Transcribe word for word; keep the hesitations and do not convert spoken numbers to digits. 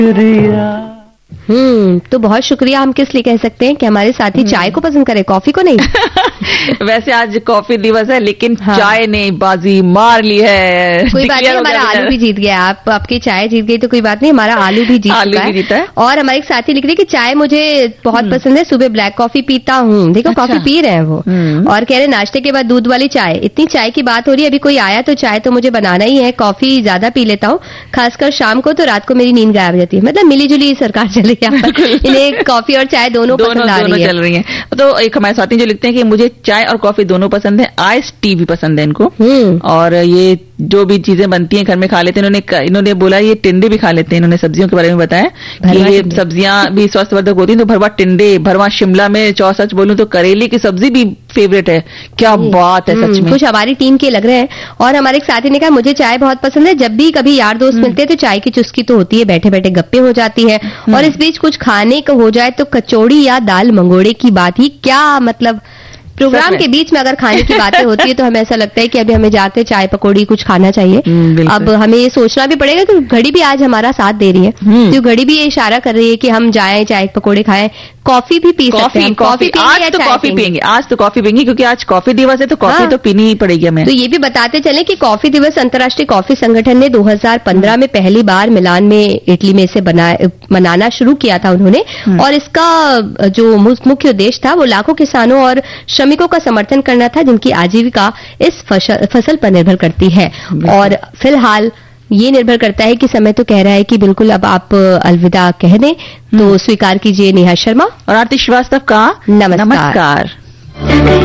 हम्म तो बहुत शुक्रिया हम किस लिए कह सकते हैं कि हमारे साथी चाय को पसंद करे, कॉफी को नहीं। वैसे आज कॉफी दिवस है, लेकिन हाँ। चाय ने बाजी मार ली है। कोई बात नहीं, हमारा आलू भी जीत गया। आप आपकी चाय जीत गई तो कोई बात नहीं, हमारा आलू भी जीत आलू भी जीता है। और हमारे एक साथी लिख रही है कि चाय मुझे बहुत पसंद है, सुबह ब्लैक कॉफी पीता हूँ। देखो अच्छा। कॉफी पी रहे हैं वो, और कह रहे नाश्ते के बाद दूध वाली चाय। इतनी चाय की बात हो रही है, अभी कोई आया तो चाय तो मुझे बनाना ही है। कॉफी ज्यादा पी लेता हूँ, खासकर शाम को, तो रात को मेरी नींद गायब हो जाती है। मतलब मिली जुली सरकार चल रही है, इन्हें कॉफी और चाय दोनों पसंद आ रही है। चल रही है। तो एक हमारे साथी जो लिखते हैं कि मुझे चाय और कॉफी दोनों पसंद है, आइस टी भी पसंद है इनको, और ये जो भी चीजें बनती हैं घर में खा लेते हैं। इन्होंने इन्होंने बोला ये टिंडे भी खा लेते हैं। इन्होंने सब्जियों के बारे में बताया कि ये सब्जियां भी स्वास्थ्यवर्धक होती हैं। तो भरवा टिंडे, भरवा शिमला मिर्च, और सच बोलूं तो करेले की सब्जी भी फेवरेट है। क्या बात है, सच में कुछ हमारी टीम के लग रहे हैं। और हमारे एक साथी ने कहा मुझे चाय बहुत पसंद है, जब भी कभी यार दोस्त मिलते हैं तो चाय की चुस्की तो होती है, बैठे बैठे गप्पे हो जाती है। और इस बीच कुछ खाने को हो जाए तो कचौड़ी या दाल मंगोड़े की बात ही क्या। मतलब प्रोग्राम के बीच में अगर खाने की बातें होती है तो हमें ऐसा लगता है कि अभी हमें जाते चाय पकौड़ी कुछ खाना चाहिए। अब हमें ये सोचना भी पड़ेगा कि घड़ी भी आज हमारा साथ दे रही है, तो घड़ी भी ये इशारा कर रही है कि हम जाएं चाय पकौड़े खाएं, कॉफी भी पी सकते हैं। कॉफी आज तो कॉफी पियेंगे, आज तो कॉफी पियेंगे क्योंकि आज कॉफी दिवस है, तो कॉफी तो पीनी ही पड़ेगी हमें। तो ये भी बताते चले कि कॉफी दिवस अंतर्राष्ट्रीय कॉफी संगठन ने दो हज़ार पंद्रह में पहली बार मिलान में इटली में इसे मनाना शुरू किया था उन्होंने। और इसका जो मुख्य उद्देश्य था वो लाखों किसानों और श्रमिकों का समर्थन करना था जिनकी आजीविका इस फसल पर निर्भर करती है। और फिलहाल ये निर्भर करता है कि समय तो कह रहा है कि बिल्कुल अब आप अलविदा कह दें, तो स्वीकार कीजिए नेहा शर्मा और आरती श्रीवास्तव का नमस्कार, नमस्कार।